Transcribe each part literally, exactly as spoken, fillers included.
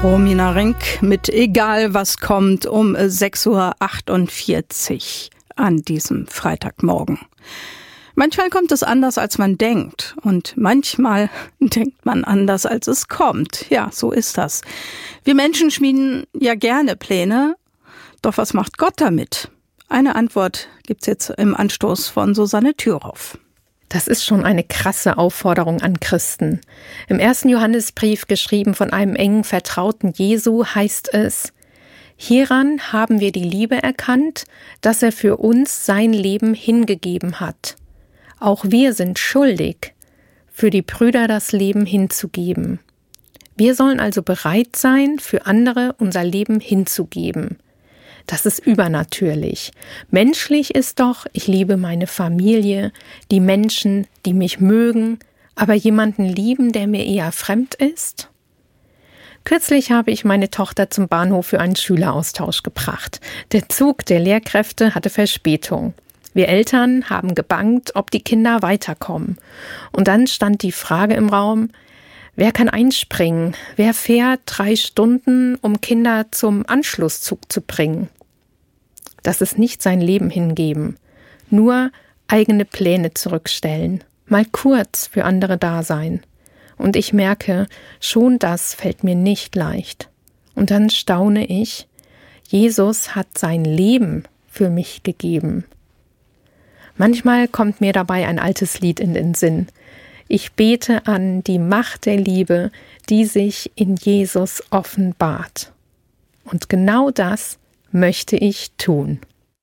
Romina Renk mit Egal was kommt um sechs Uhr achtundvierzig an diesem Freitagmorgen. Manchmal kommt es anders, als man denkt. Und manchmal denkt man anders, als es kommt. Ja, so ist das. Wir Menschen schmieden ja gerne Pläne. Doch was macht Gott damit? Eine Antwort gibt's jetzt im Anstoß von Susanne Thüroff. Das ist schon eine krasse Aufforderung an Christen. Im ersten Johannesbrief, geschrieben von einem engen Vertrauten Jesu, heißt es: Hieran haben wir die Liebe erkannt, dass er für uns sein Leben hingegeben hat. Auch wir sind schuldig, für die Brüder das Leben hinzugeben. Wir sollen also bereit sein, für andere unser Leben hinzugeben. Das ist übernatürlich. Menschlich ist doch, ich liebe meine Familie, die Menschen, die mich mögen, aber jemanden lieben, der mir eher fremd ist? Kürzlich habe ich meine Tochter zum Bahnhof für einen Schüleraustausch gebracht. Der Zug der Lehrkräfte hatte Verspätung. Wir Eltern haben gebangt, ob die Kinder weiterkommen. Und dann stand die Frage im Raum: Wer kann einspringen? Wer fährt drei Stunden, um Kinder zum Anschlusszug zu bringen? Das ist nicht sein Leben hingeben, nur eigene Pläne zurückstellen, mal kurz für andere da sein. Und ich merke, schon das fällt mir nicht leicht. Und dann staune ich, Jesus hat sein Leben für mich gegeben. Manchmal kommt mir dabei ein altes Lied in den Sinn. Ich bete an die Macht der Liebe, die sich in Jesus offenbart. Und genau das möchte ich tun.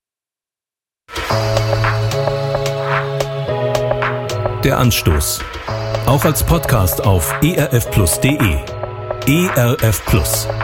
Der Anstoß. Auch als Podcast auf e r f plus punkt d e. E R F Plus.